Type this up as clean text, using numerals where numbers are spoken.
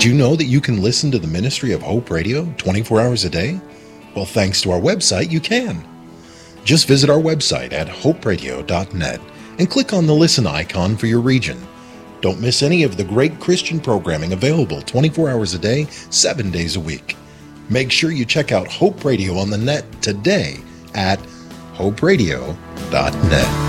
you know that you can listen to the Ministry of Hope Radio 24 hours a day? Well, thanks to our website, you can. Just visit our website at hoperadio.net and click on the listen icon for your region. Don't miss any of the great Christian programming available 24 hours a day, 7 days a week. Make sure you check out Hope Radio on the net today at hoperadio.net.